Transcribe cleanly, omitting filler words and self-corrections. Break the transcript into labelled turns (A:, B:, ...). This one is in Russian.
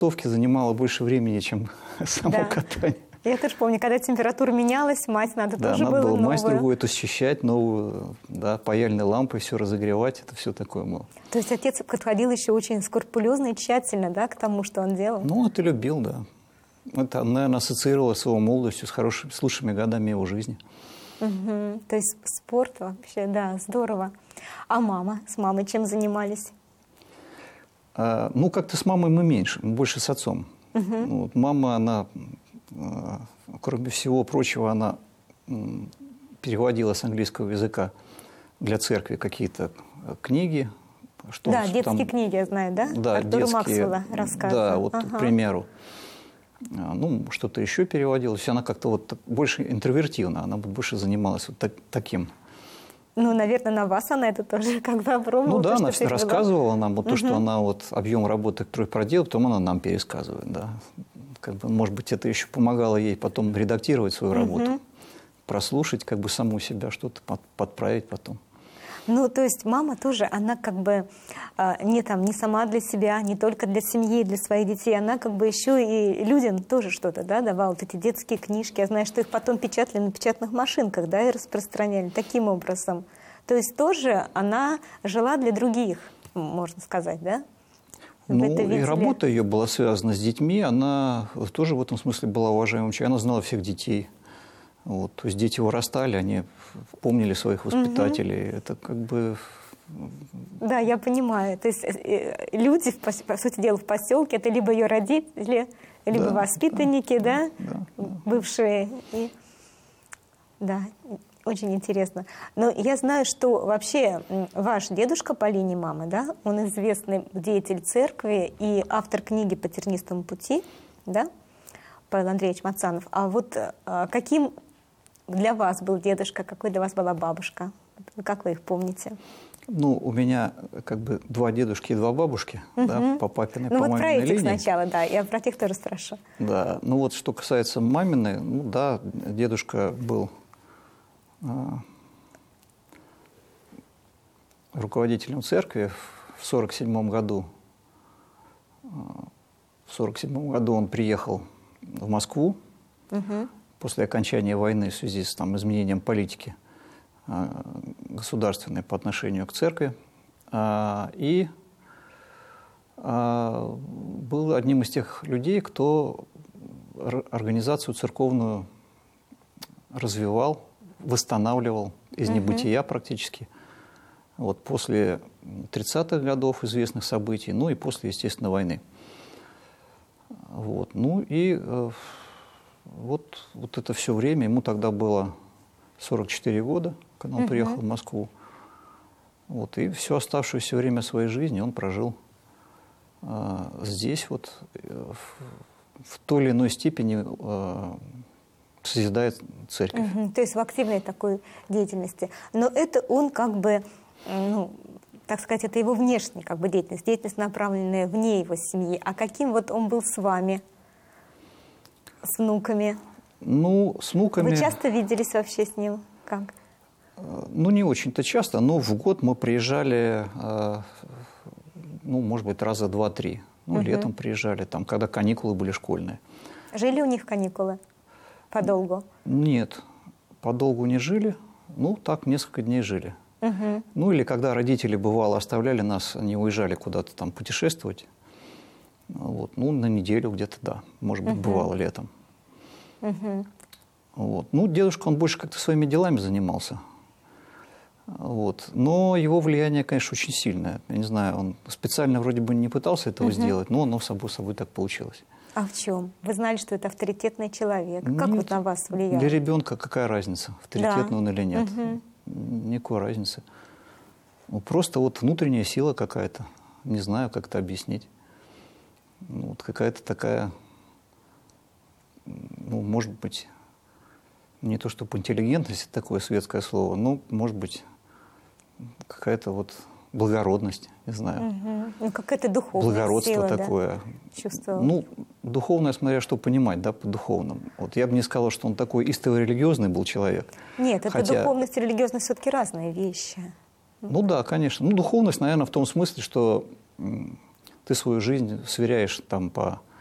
A: подготовке занимало больше времени, чем само катание.
B: Я тоже помню, когда температура менялась, мать надо тоже
A: надо было мазь
B: новую.
A: другую, это счищать, новую, паяльной лампой все разогревать, это все такое было.
B: То есть отец подходил еще очень скрупулезно и тщательно, да, к тому, что он делал?
A: Ну, это любил, да. Это, наверное, ассоциировалось с его молодостью, с лучшими годами его жизни.
B: Угу. То есть спорт вообще, да, здорово. А мама? С мамой чем занимались?
A: Ну, как-то с мамой мы меньше, мы больше с отцом. Угу. Мама, она, кроме всего прочего, она переводила с английского языка для церкви какие-то книги.
B: Да, детские книги, я знаю, да?
A: Да,
B: Артура
A: детские,
B: Максвелла рассказы.
A: Да, вот, к примеру. Ну, что-то еще переводила. То есть она как-то вот больше интровертивна, она больше занималась вот таким.
B: Ну, наверное, на вас она это тоже как бы опробовала.
A: Ну да, она всегда рассказывала нам вот то, что она вот объем работы, который проделала, потом она нам пересказывает, да. Как бы, может быть, это еще помогало ей потом редактировать свою работу, прослушать как бы саму себя, что-то подправить потом.
B: Ну, то есть мама тоже, она как бы не сама для себя, не только для семьи, для своих детей, она как бы еще и людям тоже что-то, да, давала, вот эти детские книжки. Я знаю, что их потом печатали на печатных машинках, да, и распространяли таким образом. То есть тоже она жила для других, можно сказать, да?
A: Ну, и работа ее была связана с детьми, она тоже в этом смысле была уважаемым человеком, она знала всех детей. Вот, то есть дети вырастали, они помнили своих воспитателей. Это как бы...
B: Да, я понимаю. То есть люди, по сути дела, в поселке, это либо ее родители, либо воспитанники, да, бывшие. Да, очень интересно. Но я знаю, что вообще ваш дедушка по линии мамы, да, он известный деятель церкви и автор книги «По тернистому пути», да, Павел Андреевич Мацанов. А вот каким для вас был дедушка, какой для вас была бабушка? Как вы их помните?
A: Ну, у меня как бы 2 дедушки и 2 бабушки, да, по папиной, по маминой линии. Ну, вот про этих
B: сначала, да, я про тех тоже спрошу.
A: Да, ну вот что касается маминой, ну да, дедушка был руководителем церкви в 1947 году. В 1947 году он приехал в Москву после окончания войны в связи с изменением политики государственной по отношению к церкви. И был одним из тех людей, кто организацию церковную развивал, восстанавливал из небытия практически. Вот после 30-х годов известных событий, ну и после, естественно, войны. Вот. Ну и вот это все время, ему тогда было 44 года, когда он приехал в Москву. Вот, и все оставшееся время своей жизни он прожил здесь, вот, в той или иной степени созидает церковь.
B: То есть в активной такой деятельности. Но это он как бы, ну, так сказать, это его внешняя как бы деятельность, направленная вне его семьи. А каким вот он был с вами, с внуками? Ну, с внуками... Вы часто виделись вообще с ним? Как?
A: Ну, не очень-то часто, но в год мы приезжали, ну, может быть, раза 2-3. Ну, летом приезжали, там, когда каникулы были школьные.
B: Жили у них каникулы? Подолгу?
A: Нет, подолгу не жили. Ну, так, несколько дней жили. Ну, или когда родители, бывало, оставляли нас, они уезжали куда-то там путешествовать. Вот, ну, на неделю где-то, да, может быть, бывало летом. Вот. Ну, дедушка, он больше как-то своими делами занимался. Вот. Но его влияние, конечно, очень сильное. Я не знаю, он специально вроде бы не пытался этого сделать, но оно собой так получилось.
B: А в чем? Вы знали, что это авторитетный человек. Как
A: Нет,
B: вот на вас влиял?
A: Для ребенка какая разница, авторитетный он или нет? Никакой разницы. Ну, просто вот внутренняя сила какая-то. Не знаю, как это объяснить. Ну, вот какая-то такая, ну, может быть, не то чтобы интеллигентность, это такое светское слово, но, может быть, какая-то вот благородность, не знаю.
B: Ну, какая-то духовная
A: благородство
B: сила,
A: такое.
B: Да? Чувствовал.
A: Ну, духовное, смотря что понимать, да, по-духовному. Вот я бы не сказал, что он такой истово религиозный был человек.
B: Нет, это духовность и религиозность все-таки разные вещи.
A: Ну да, конечно. Ну, духовность, наверное, в том смысле, что ты ты свою жизнь сверяешь там по